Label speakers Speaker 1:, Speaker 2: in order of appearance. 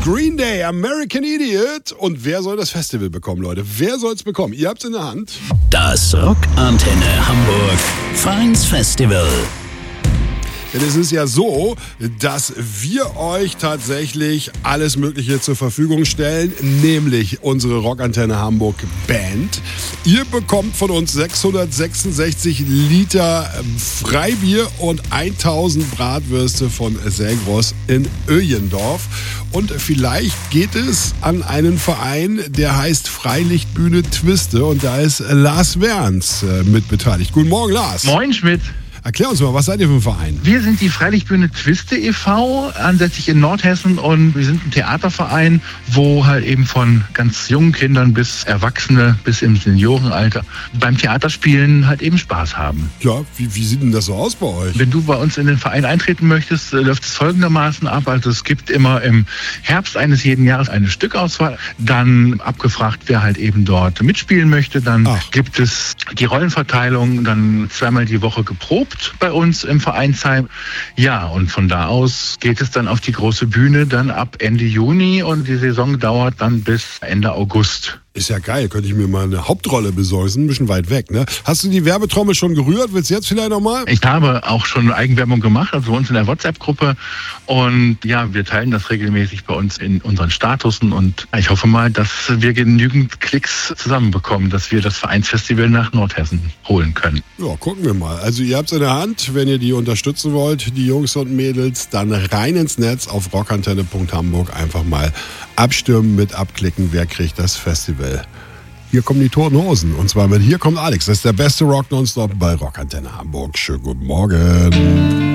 Speaker 1: Green Day, American Idiot. Und wer soll das Festival bekommen, Leute? Wer soll es bekommen? Ihr habt es in der Hand.
Speaker 2: Das Rockantenne Hamburg Vereinsfestival.
Speaker 1: Denn es ist ja so, dass wir euch tatsächlich alles Mögliche zur Verfügung stellen, nämlich unsere Rockantenne Hamburg Band. Ihr bekommt von uns 666 Liter Freibier und 1000 Bratwürste von Selgros in Öjendorf. Und vielleicht geht es an einen Verein, der heißt Freilichtbühne Twiste. Und da ist Lars Werns mit beteiligt. Guten Morgen, Lars.
Speaker 3: Moin, Schmidt.
Speaker 1: Erklär uns mal, was seid ihr für ein Verein?
Speaker 3: Wir sind die Freilichtbühne Twiste e.V., ansässig in Nordhessen, und wir sind ein Theaterverein, wo halt eben von ganz jungen Kindern bis Erwachsene, bis im Seniorenalter beim Theaterspielen halt eben Spaß haben.
Speaker 1: Ja, wie sieht denn das so aus bei euch?
Speaker 3: Wenn du bei uns in den Verein eintreten möchtest, läuft es folgendermaßen ab. Also es gibt immer im Herbst eines jeden Jahres eine Stückauswahl, dann abgefragt, wer halt eben dort mitspielen möchte. Dann gibt es die Rollenverteilung, dann zweimal die Woche geprobt bei uns im Vereinsheim. Ja, und von da aus geht es dann auf die große Bühne, dann ab Ende Juni, und die Saison dauert dann bis Ende August.
Speaker 1: Ist ja geil, könnte ich mir mal eine Hauptrolle besorgen. Ist ein bisschen weit weg, ne? Hast du die Werbetrommel schon gerührt? Willst du jetzt vielleicht nochmal?
Speaker 3: Ich habe auch schon Eigenwerbung gemacht, also bei uns in der WhatsApp-Gruppe. Und ja, wir teilen das regelmäßig bei uns in unseren Statusen. Und ich hoffe mal, dass wir genügend Klicks zusammenbekommen, dass wir das Vereinsfestival nach Nordhessen holen können.
Speaker 1: Ja, gucken wir mal. Also ihr habt es in der Hand. Wenn ihr die unterstützen wollt, die Jungs und Mädels, dann rein ins Netz auf rockantenne.hamburg. Einfach mal abstimmen, mit abklicken, wer kriegt das Festival. Hier kommen die Toten Hosen. Und zwar mit Hier kommt Alex. Das ist der beste Rock nonstop bei Rockantenne Hamburg. Schönen guten Morgen.